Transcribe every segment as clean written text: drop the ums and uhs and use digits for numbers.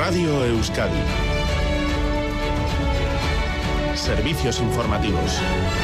Radio Euskadi. Servicios informativos.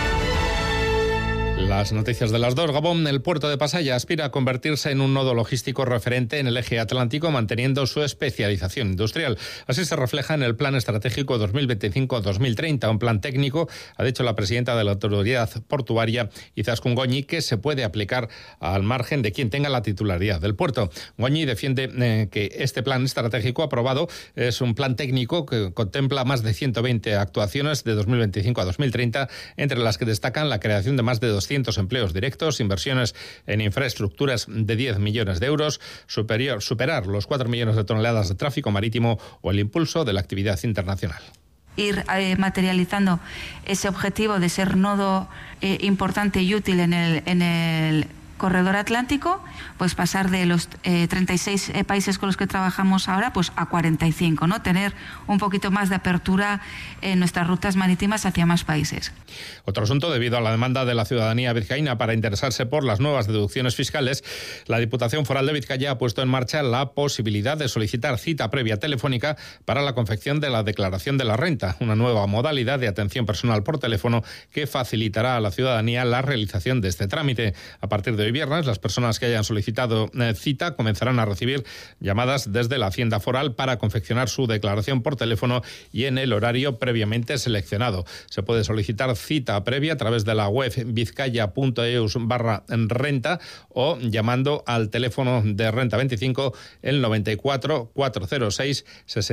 Las noticias de las 2. Gabón, el puerto de Pasaia aspira a convertirse en un nodo logístico referente en el eje atlántico, manteniendo su especialización industrial. Así se refleja en el Plan Estratégico 2025-2030, un plan técnico, ha dicho la presidenta de la Autoridad Portuaria, Izaskun Goñi, que se puede aplicar al margen de quien tenga la titularidad del puerto. Goñi defiende que este plan estratégico aprobado es un plan técnico que contempla más de 120 actuaciones de 2025 a 2030, entre las que destacan la creación de más de 200 empleos directos, inversiones en infraestructuras de 10 millones de euros, superar los 4 millones de toneladas de tráfico marítimo o el impulso de la actividad internacional. Ir materializando ese objetivo de ser nodo importante y útil en el corredor atlántico, pues pasar de los 36 países con los que trabajamos ahora pues a 45, ¿no? Tener un poquito más de apertura en nuestras rutas marítimas hacia más países. Otro asunto, debido a la demanda de la ciudadanía vizcaína para interesarse por las nuevas deducciones fiscales, la Diputación Foral de Vizcaya ha puesto en marcha la posibilidad de solicitar cita previa telefónica para la confección de la declaración de la renta, una nueva modalidad de atención personal por teléfono que facilitará a la ciudadanía la realización de este trámite. A partir de hoy viernes, las personas que hayan solicitado cita comenzarán a recibir llamadas desde la Hacienda Foral para confeccionar su declaración por teléfono y en el horario previamente seleccionado. Se puede solicitar cita previa a través de la web vizcaya.eus/renta o llamando al teléfono de Renta 25 el 94 406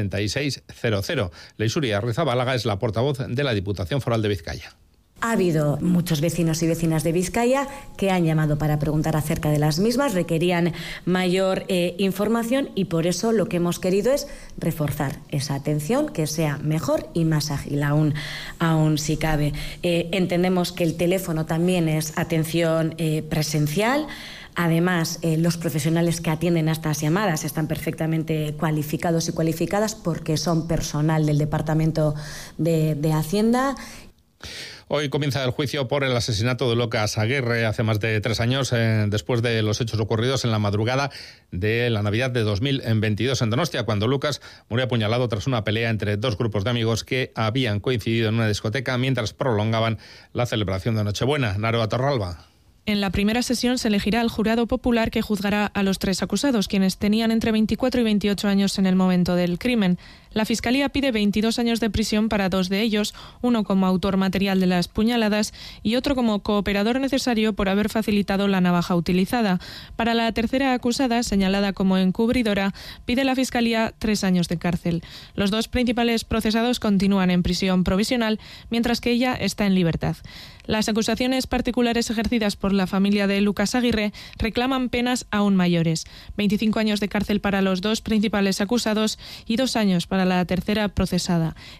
6600. Leisuria Rizabalaga es la portavoz de la Diputación Foral de Vizcaya. Ha habido muchos vecinos y vecinas de Vizcaya que han llamado para preguntar acerca de las mismas, requerían mayor información y por eso lo que hemos querido es reforzar esa atención, que sea mejor y más ágil aún si cabe. Entendemos que el teléfono también es atención presencial. Además, los profesionales que atienden a estas llamadas están perfectamente cualificados y cualificadas porque son personal del Departamento de Hacienda. Hoy comienza el juicio por el asesinato de Lucas Aguirre hace más de 3 años, después de los hechos ocurridos en la madrugada de la Navidad de 2022 en Donostia, cuando Lucas murió apuñalado tras una pelea entre dos grupos de amigos que habían coincidido en una discoteca mientras prolongaban la celebración de Nochebuena. Naro Torralba. En la primera sesión se elegirá el jurado popular que juzgará a los 3 acusados, quienes tenían entre 24 y 28 años en el momento del crimen. La Fiscalía pide 22 años de prisión para 2 de ellos, uno como autor material de las puñaladas y otro como cooperador necesario por haber facilitado la navaja utilizada. Para la tercera acusada, señalada como encubridora, pide la Fiscalía 3 años de cárcel. Los 2 principales procesados continúan en prisión provisional, mientras que ella está en libertad. Las acusaciones particulares ejercidas por la familia de Lucas Aguirre reclaman penas aún mayores: 25 años de cárcel para los 2 principales acusados y 2 años para la tercera procesada.